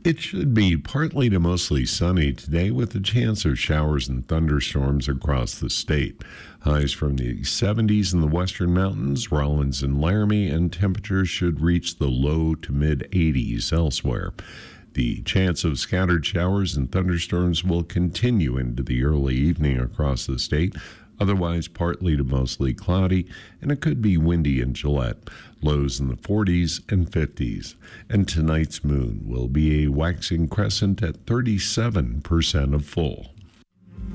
It should be partly to mostly sunny today with a chance of showers and thunderstorms across the state. Highs from the 70s in the western mountains, Rollins and Laramie, and temperatures should reach the low to mid 80s elsewhere. The chance of scattered showers and thunderstorms will continue into the early evening across the state. Otherwise, partly to mostly cloudy, and it could be windy in Gillette. Lows in the 40s and 50s. And tonight's moon will be a waxing crescent at 37% of full.